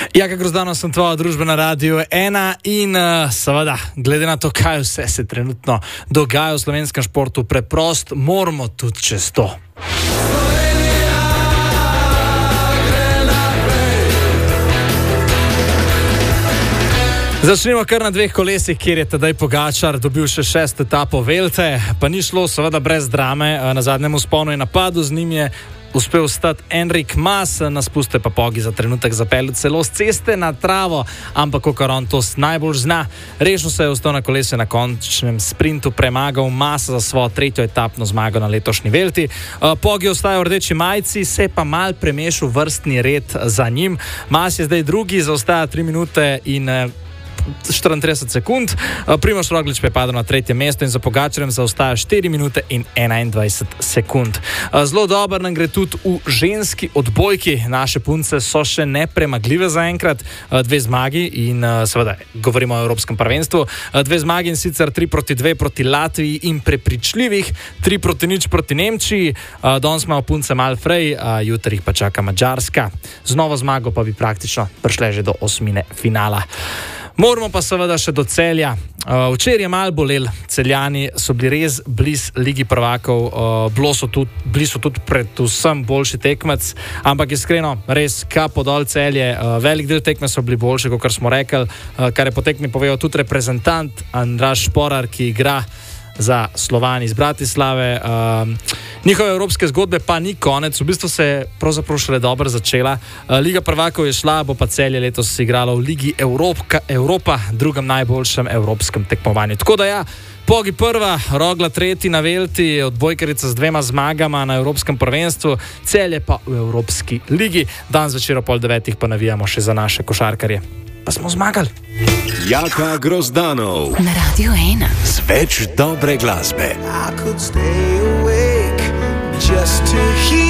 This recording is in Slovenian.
Jaka Grozdano, sem tvoja družba na Radiu 1 in seveda, glede na to, kaj vse se trenutno dogaja v slovenskem športu, preprost moramo tudi čez to. Začnimo kar na dveh kolesih, kjer je Tadej Pogačar dobil še 6. etapo Vuelte, pa ni šlo seveda brez drame. Na zadnjem vzponu je napadel, z njim je uspel stati Enric Mas, na spuste pa Pogi za trenutek zapeljal celo z ceste na travo, ampak kakor on to najbolj zna, rešil se je vstal na kolese na končnem sprintu, premagal Masa za svojo 3. etapno zmago na letošnji Vuelti. Pogi ostaja v rdeči majici, se je pa mal premešal vrstni red za njim. Mas je zdaj drugi, zaostaja 3 minute in 34 sekund. Primož Roglič pa je padel na 3. mesto in za Pogačarjem zaostaja 4 minute in 21 sekund. Zelo dobro nam gre tudi v ženski odbojki. Naše punce so še nepremagljive zaenkrat. 2 zmagi in seveda govorimo o Evropskem prvenstvu. 2 zmagi in sicer 3-2 proti Latviji in prepričljivih 3-0 proti Nemčiji. Danes imamo punce malo frej, jutri jih pa čaka Madžarska. Z novo zmago pa bi praktično prišle že do osmine finala. Moramo pa seveda še do Celja. Včeraj je malo bolel, Celjani so bili res blizu Ligi prvakov, bili so tudi predvsem boljši tekmec, ampak iskreno, res kapo dol Celje, velik del tekme so bili boljši, kot smo rekli, kar je po tekmi povedal tudi reprezentant Andraž Šporar, ki igra za Slovan iz Bratislave. Njihove evropske zgodbe pa ni konec, v bistvu se je pravzaprav šele dobro začela. Liga prvakov je šla, bo pa Celje letos igralo v Ligi Evropa, drugem najboljšem evropskem tekmovanju. Tako da ja, Pogi prva, Rogla 3. na Vuelti, odbojkarica z 2 zmagama na Evropskem prvenstvu, Celje pa v Evropski ligi. Dan zvečer o 8:30 pa navijamo še za naše košarkarje. Pa smo zmagali. Jaka Grozdanov na Radiu 1 z več dobre glasbe. I could stay awake just to hear